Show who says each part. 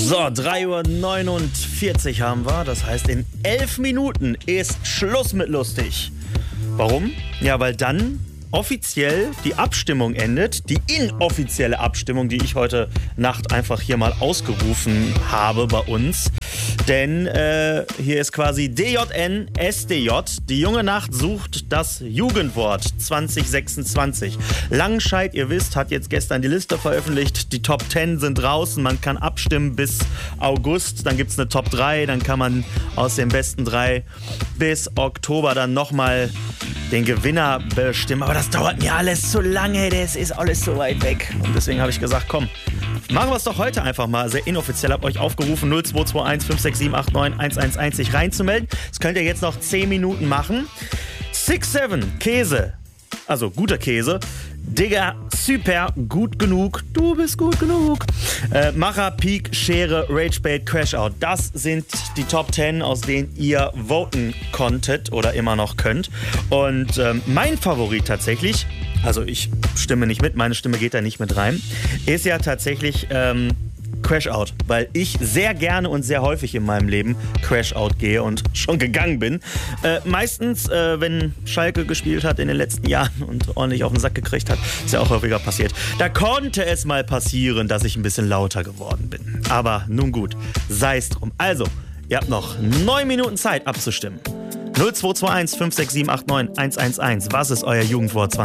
Speaker 1: So, 3:49 Uhr haben wir. Das heißt, in 11 Minuten ist Schluss mit lustig. Warum? Ja, weil dann offiziell die Abstimmung endet. Die inoffizielle Abstimmung, die ich heute Nacht einfach hier mal ausgerufen habe bei uns. Denn hier ist quasi DJN SDJ. Die junge Nacht sucht das Jugendwort 2026. Langenscheidt, ihr wisst, hat jetzt gestern die Liste veröffentlicht. Die Top 10 sind draußen. Man kann abstimmen bis August. Dann gibt es eine Top 3. Dann kann man aus den besten 3 bis Oktober dann nochmal den Gewinner bestimmen. Aber das dauert mir alles zu lange. Das ist alles so weit weg. Und deswegen habe ich gesagt, komm, machen wir es doch heute einfach mal. Sehr inoffiziell, habe euch aufgerufen, 0221 56789 111 sich reinzumelden. Das könnt ihr jetzt noch 10 Minuten machen. 6-7 Käse, also guter Käse. Digga, super, gut genug, du bist gut genug. Macher, Peak, Schere, Ragebait, Crashout. Das sind die Top 10, aus denen ihr voten konntet oder immer noch könnt. Und mein Favorit tatsächlich, also ich stimme nicht mit, meine Stimme geht da nicht mit rein, ist ja tatsächlich Crashout, weil ich sehr gerne und sehr häufig in meinem Leben Crashout gehe und schon gegangen bin. Meistens, wenn Schalke gespielt hat in den letzten Jahren und ordentlich auf den Sack gekriegt hat, ist ja auch häufiger passiert. Da konnte es mal passieren, dass ich ein bisschen lauter geworden bin. Aber nun gut, sei es drum. Also, ihr habt noch 9 Minuten Zeit abzustimmen. 0221 56789 111. Was ist euer Jugendwort 20?